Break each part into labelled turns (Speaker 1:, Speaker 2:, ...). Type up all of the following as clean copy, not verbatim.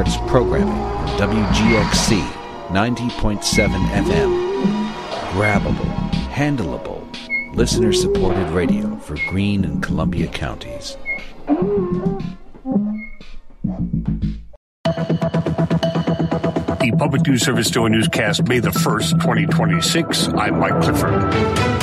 Speaker 1: arts programming on WGXC 90.7 FM. Grabbable, handleable, listener-supported radio for Greene and Columbia counties.
Speaker 2: The Public News Service Daily Newscast, May the 1st, 2026. I'm Mike Clifford.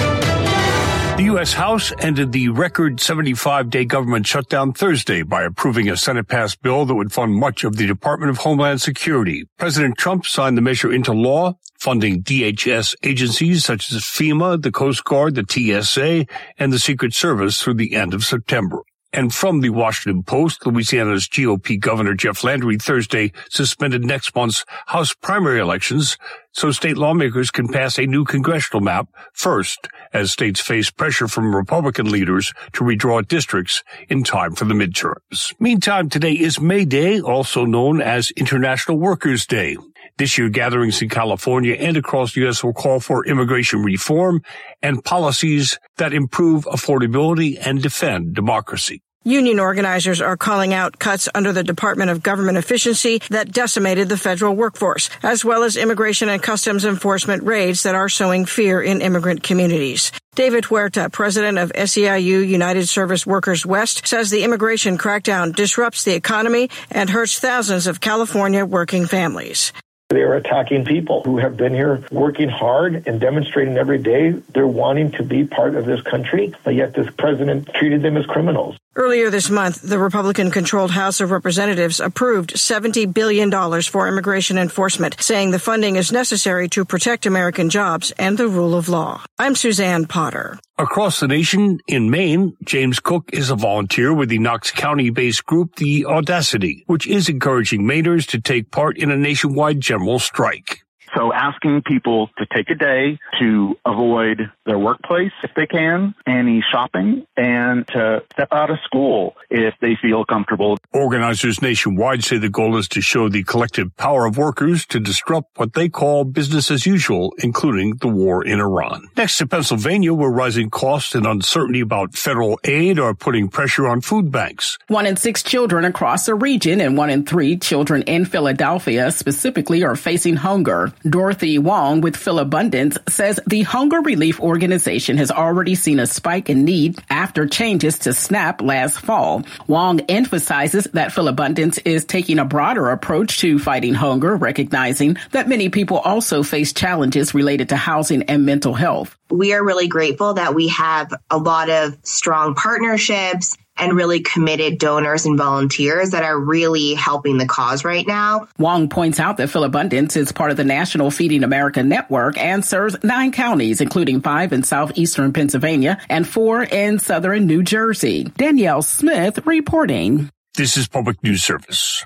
Speaker 2: The U.S. House ended the record 75-day government shutdown Thursday by approving a Senate-passed bill that would fund much of the Department of Homeland Security. President Trump signed the measure into law, funding DHS agencies such as FEMA, the Coast Guard, the TSA, and the Secret Service through the end of September. And from the Washington Post, Louisiana's GOP Governor Jeff Landry Thursday suspended next month's House primary elections so state lawmakers can pass a new congressional map first, as states face pressure from Republican leaders to redraw districts in time for the midterms. Meantime, today is May Day, also known as International Workers' Day. This year, gatherings in California and across the U.S. will call for immigration reform and policies that improve affordability and defend democracy.
Speaker 3: Union organizers are calling out cuts under the Department of Government Efficiency that decimated the federal workforce, as well as immigration and customs enforcement raids that are sowing fear in immigrant communities. David Huerta, president of SEIU United Service Workers West, says the immigration crackdown disrupts the economy and hurts thousands of California working families.
Speaker 4: They are attacking people who have been here working hard and demonstrating every day they're wanting to be part of this country, but yet this president treated them as criminals.
Speaker 3: Earlier this month, the Republican-controlled House of Representatives approved $70 billion for immigration enforcement, saying the funding is necessary to protect American jobs and the rule of law. I'm Suzanne Potter.
Speaker 2: Across the nation, in Maine, James Cook is a volunteer with the Knox County-based group The Audacity, which is encouraging Mainers to take part in a nationwide general strike.
Speaker 5: So asking people to take a day to avoid their workplace if they can, any shopping, and to step out of school if they feel comfortable.
Speaker 2: Organizers nationwide say the goal is to show the collective power of workers to disrupt what they call business as usual, including the war in Iran. Next to Pennsylvania, where rising costs and uncertainty about federal aid are putting pressure on food banks.
Speaker 6: 1 in 6 children across the region and 1 in 3 children in Philadelphia specifically are facing hunger. Dorothy Wong with Philabundance says the Hunger Relief Organization has already seen a spike in need after changes to SNAP last fall. Wong emphasizes that Philabundance is taking a broader approach to fighting hunger, recognizing that many people also face challenges related to housing and mental health.
Speaker 7: We are really grateful that we have a lot of strong partnerships and really committed donors and volunteers that are really helping the cause right now.
Speaker 6: Wong points out that Philabundance is part of the National Feeding America Network and serves 9 counties, including 5 in southeastern Pennsylvania and 4 in southern New Jersey. Danielle Smith reporting.
Speaker 2: This is Public News Service.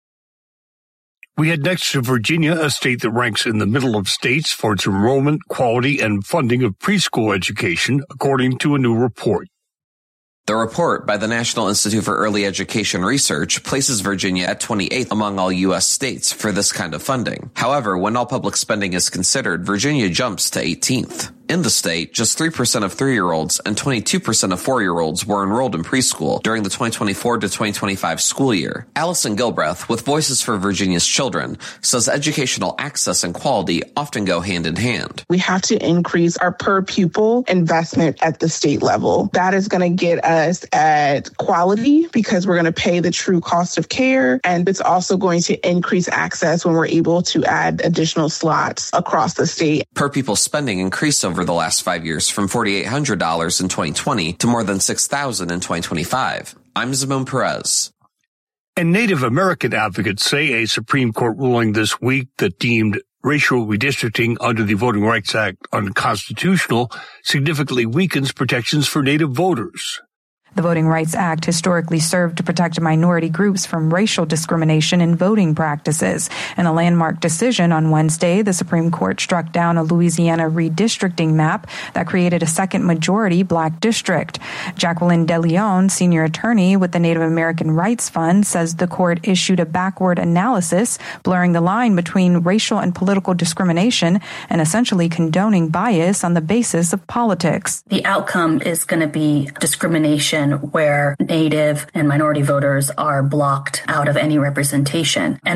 Speaker 2: We head next to Virginia, a state that ranks in the middle of states for its enrollment, quality, and funding of preschool education, according to a new report.
Speaker 8: The report by the National Institute for Early Education Research places Virginia at 28th among all U.S. states for this kind of funding. However, when all public spending is considered, Virginia jumps to 18th. In the state, just 3% of 3-year-olds and 22% of 4-year-olds were enrolled in preschool during the 2024 to 2025 school year. Allison Gilbreth, with Voices for Virginia's Children, says educational access and quality often go hand in hand.
Speaker 9: We have to increase our per pupil investment at the state level. That is going to get us at quality because we're going to pay the true cost of care. And it's also going to increase access when we're able to add additional slots across the state.
Speaker 8: Per pupil spending increased over the last 5 years from $4,800 in 2020 to more than $6,000 in 2025. I'm Zimon Perez.
Speaker 2: And Native American advocates say a Supreme Court ruling this week that deemed racial redistricting under the Voting Rights Act unconstitutional significantly weakens protections for Native voters.
Speaker 10: The Voting Rights Act historically served to protect minority groups from racial discrimination in voting practices. In a landmark decision on Wednesday, the Supreme Court struck down a Louisiana redistricting map that created a second majority black district. Jacqueline DeLeon, senior attorney with the Native American Rights Fund, says the court issued a backward analysis, blurring the line between racial and political discrimination and essentially condoning bias on the basis of politics.
Speaker 11: The outcome is going to be discrimination where Native and minority voters are blocked out of any representation. And